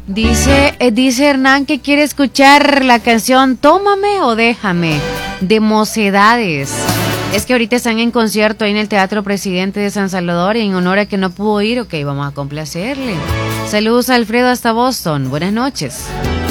Dice Hernán que quiere escuchar la canción Tómame o Déjame de Mocedades. Es que ahorita están en concierto ahí en el Teatro Presidente de San Salvador y en honor a que no pudo ir, ok, vamos a complacerle. Saludos a Alfredo hasta Boston. Buenas noches.